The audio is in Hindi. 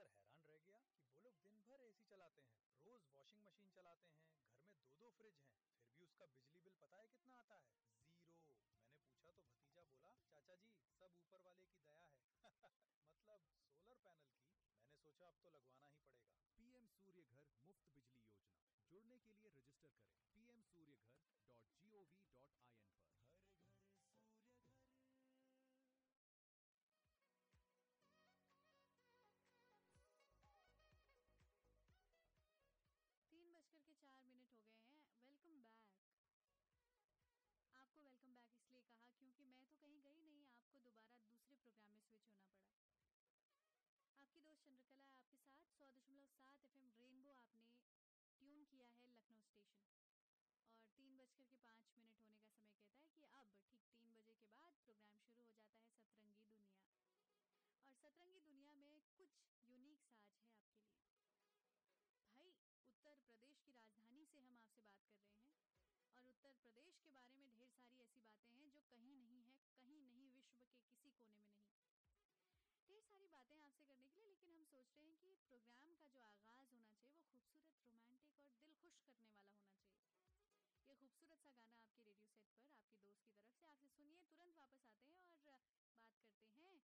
सुनकर हैरान रह गया कि वो लोग दिन भर एसी चलाते हैं, रोज वॉशिंग मशीन चलाते हैं, घर में दो दो फ्रिज हैं, फिर भी उसका बिजली बिल पता है कितना आता है? जीरो। मैंने पूछा तो भतीजा बोला, चाचा जी सब ऊपर वाले की दया है। मतलब सोलर पैनल की। मैंने सोचा अब तो लगवाना ही पड़ेगा। पीएम सूर्य घर मुफ्त बिजली योजना। जुड़ने के लिए रजिस्टर करें pmsuryaghar.gov.in पर। हर घर सूर्य घर। 3:04 हो गए हैं। Welcome back. आपको वेलकम बैक इसलिए कहा क्योंकि मैं तो कहीं गई नहीं, आपको दोबारा दूसरे प्रोग्राम में स्विच होना पड़ा। आपकी दोस्त चंद्रकला है आपके साथ। 100.7 FM रेनबो आपने ट्यून किया है लखनऊ स्टेशन। और 3:05 होने का समय कहता है कि अब ठीक 3 बजे के बाद प्रोग्राम शुरू हो जाता है सतरंगी दुनिया। और सतरंगी दुनिया में कुछ यूनिक साज है आपके लिए। भाई, उत्तर प्रदेश की राजधानी से हम आपसे बात कर रहे हैं और उत्तर प्रदेश के बारे में ढेर सारी ऐसी बातें हैं जो कहीं नहीं है, कहीं नहीं, विश्व के किसी कोने में नहीं। ढेर सारी बातें आपसे करने के लिए, लेकिन हम सोच रहे हैं कि प्रोग्राम का जो आगाज होना चाहिए वो खूबसूरत, रोमांटिक और दिल खुश करने वाला होना चाहिए। ये खूबसूरत सा गाना आपके रेडियो सेट पर आपकी दोस्त की तरफ से आपसे सुनिए, तुरंत वापस आते हैं और बात करते हैं